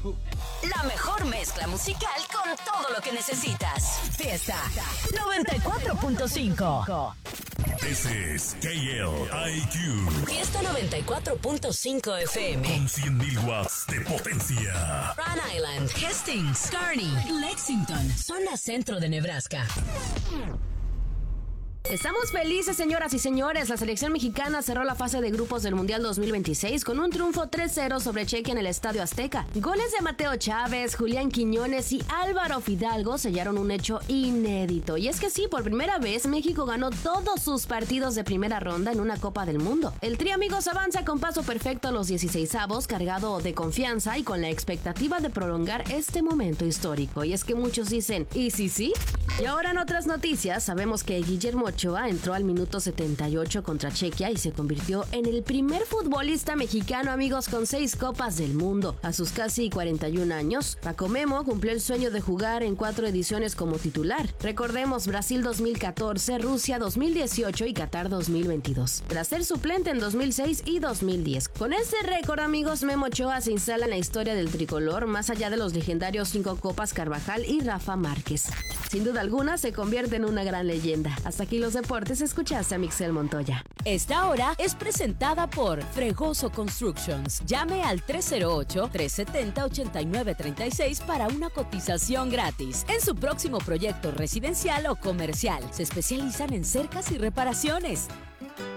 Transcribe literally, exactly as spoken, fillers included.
La mejor mezcla musical con todo lo que necesitas. Fiesta noventa y cuatro punto cinco. This is K L I Q. Fiesta noventa y cuatro punto cinco F M. Con cien mil watts de potencia. Rhode Island, Hastings, Kearney, Lexington, zona centro de Nebraska. Estamos felices, señoras y señores. La selección mexicana cerró la fase de grupos del Mundial dos mil veintiséis con un triunfo tres cero sobre Chequia en el Estadio Azteca. Goles de Mateo Chávez, Julián Quiñones y Álvaro Fidalgo sellaron un hecho inédito. Y es que sí, por primera vez México ganó todos sus partidos de primera ronda en una Copa del Mundo. El Tri Amigos avanza con paso perfecto a los dieciseisavos, cargado de confianza y con la expectativa de prolongar este momento histórico. Y es que muchos dicen, ¿y sí, sí? Y ahora en otras noticias, sabemos que Guillermo Ochoa entró al minuto setenta y ocho contra Chequia y se convirtió en el primer futbolista mexicano, amigos, con seis copas del mundo. A sus casi cuarenta y un años, Paco Memo cumplió el sueño de jugar en cuatro ediciones como titular. Recordemos Brasil dos mil catorce, Rusia dos mil dieciocho y Qatar dos mil veintidós, tras ser suplente en dos mil seis y dos mil diez. Con este récord, amigos, Memo Ochoa se instala en la historia del tricolor, más allá de los legendarios cinco copas Carvajal y Rafa Márquez. Sin duda alguna, se convierte en una gran leyenda. Hasta aquí los deportes, escuchaste a Mixel Montoya. Esta hora es presentada por Fregoso Constructions. Llame al tres cero ocho, tres siete cero, ocho nueve tres seis para una cotización gratis en su próximo proyecto residencial o comercial. Se especializan en cercas y reparaciones.